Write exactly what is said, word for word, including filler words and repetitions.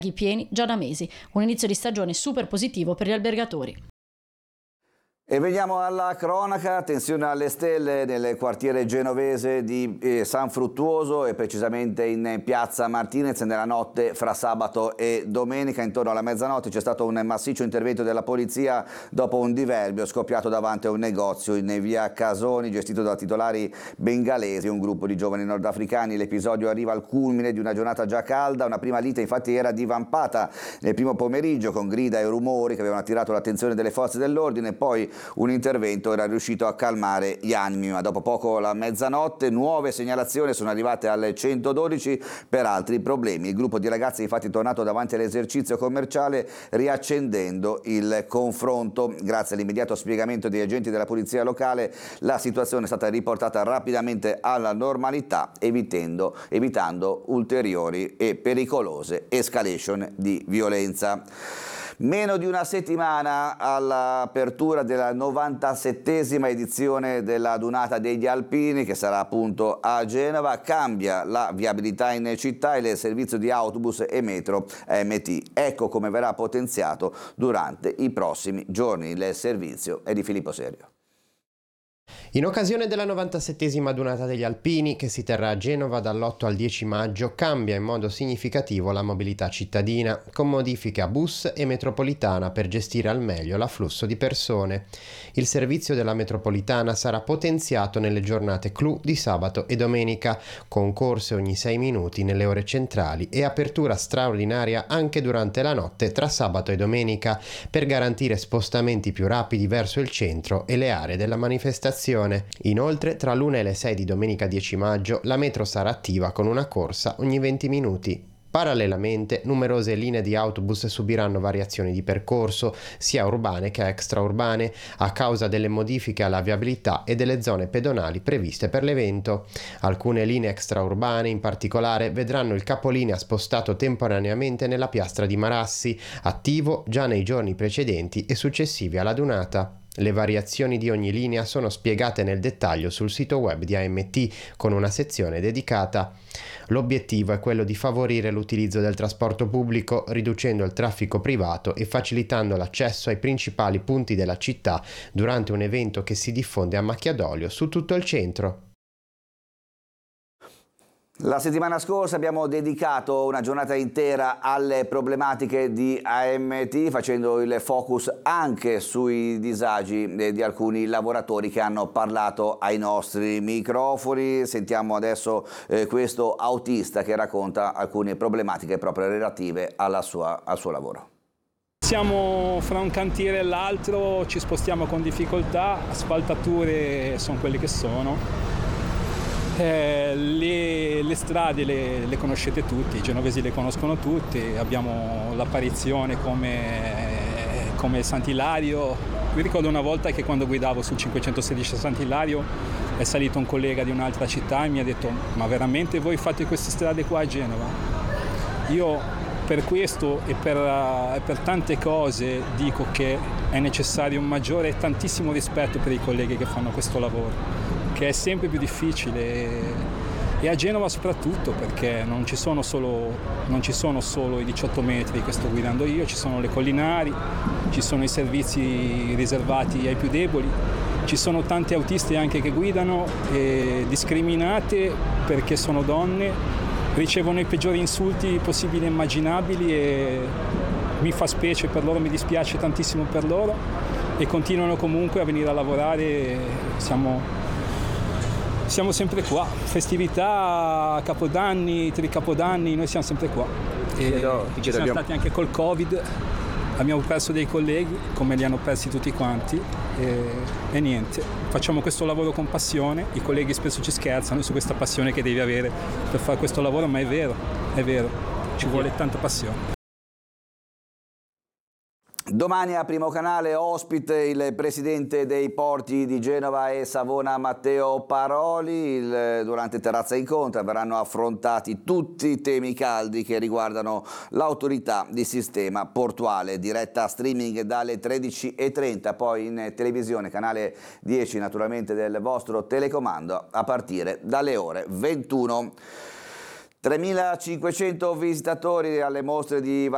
pieni già da mesi, un inizio di stagione super positivo per gli albergatori. E veniamo alla cronaca, tensione alle stelle nel quartiere genovese di eh, San Fruttuoso e precisamente in piazza Martinez nella notte fra sabato e domenica. Intorno alla mezzanotte c'è stato un massiccio intervento della polizia dopo un diverbio scoppiato davanti a un negozio in via Casoni gestito da titolari bengalesi, un gruppo di giovani nordafricani. L'episodio arriva al culmine di una giornata già calda, una prima lite infatti era divampata nel primo pomeriggio con grida e rumori che avevano attirato l'attenzione delle forze dell'ordine, poi un intervento era riuscito a calmare gli animi, ma dopo poco la mezzanotte nuove segnalazioni sono arrivate alle centododici per altri problemi. Il gruppo di ragazzi è infatti tornato davanti all'esercizio commerciale riaccendendo il confronto. Grazie all'immediato spiegamento degli agenti della polizia locale la situazione è stata riportata rapidamente alla normalità, evitando, evitando ulteriori e pericolose escalation di violenza. Meno di una settimana all'apertura della novantasettesima edizione della Dunata degli Alpini, che sarà appunto a Genova, cambia la viabilità in città e il servizio di autobus e metro A M T. Ecco come verrà potenziato durante i prossimi giorni. Il servizio è di Filippo Serio. In occasione della novantasettesima Dunata degli Alpini, che si terrà a Genova dall'otto al dieci maggio, cambia in modo significativo la mobilità cittadina, con modifiche a bus e metropolitana per gestire al meglio l'afflusso di persone. Il servizio della metropolitana sarà potenziato nelle giornate clou di sabato e domenica, con corse ogni sei minuti nelle ore centrali e apertura straordinaria anche durante la notte tra sabato e domenica, per garantire spostamenti più rapidi verso il centro e le aree della manifestazione. Inoltre, tra l'una e le sei di domenica dieci maggio, la metro sarà attiva con una corsa ogni venti minuti. Parallelamente, numerose linee di autobus subiranno variazioni di percorso, sia urbane che extraurbane, a causa delle modifiche alla viabilità e delle zone pedonali previste per l'evento. Alcune linee extraurbane, in particolare, vedranno il capolinea spostato temporaneamente nella piastra di Marassi, attivo già nei giorni precedenti e successivi alla Dunata. Le variazioni di ogni linea sono spiegate nel dettaglio sul sito web di A M T con una sezione dedicata. L'obiettivo è quello di favorire l'utilizzo del trasporto pubblico, riducendo il traffico privato e facilitando l'accesso ai principali punti della città durante un evento che si diffonde a macchia d'olio su tutto il centro. La settimana scorsa abbiamo dedicato una giornata intera alle problematiche di A M T, facendo il focus anche sui disagi di alcuni lavoratori che hanno parlato ai nostri microfoni. Sentiamo adesso eh, questo autista che racconta alcune problematiche proprio relative alla sua, al suo lavoro. Siamo fra un cantiere e l'altro, ci spostiamo con difficoltà, asfaltature sono quelle che sono. Eh, le, le strade le, le conoscete tutti, i genovesi le conoscono tutti, abbiamo l'apparizione come, come Sant'Ilario. Mi ricordo una volta che quando guidavo sul cinquecentosedici a Sant'Ilario è salito un collega di un'altra città e mi ha detto: ma veramente voi fate queste strade qua a Genova? Io per questo e per, uh, per tante cose dico che è necessario un maggiore e tantissimo rispetto per i colleghi che fanno questo lavoro, che è sempre più difficile, e a Genova soprattutto, perché non ci sono solo, non ci sono solo i diciotto metri che sto guidando io, ci sono le collinari, ci sono i servizi riservati ai più deboli, ci sono tante autiste anche che guidano eh, discriminate perché sono donne, ricevono i peggiori insulti possibili e immaginabili e mi fa specie per loro, mi dispiace tantissimo per loro, e continuano comunque a venire a lavorare. Siamo, siamo sempre qua, festività, capodanni, tricapodanni, noi siamo sempre qua. E chiedo, ci siamo abbiamo... stati anche col Covid, abbiamo perso dei colleghi come li hanno persi tutti quanti e, e niente, facciamo questo lavoro con passione. I colleghi spesso ci scherzano su questa passione che devi avere per fare questo lavoro, ma è vero, è vero, ci vuole tanta passione. Domani a Primo Canale ospite il presidente dei porti di Genova e Savona Matteo Paroli. Il, durante Terrazza Incontra verranno affrontati tutti i temi caldi che riguardano l'autorità di sistema portuale. Diretta streaming dalle tredici e trenta, poi in televisione canale dieci naturalmente del vostro telecomando a partire dalle ore ventuno. tremilacinquecento visitatori alle mostre di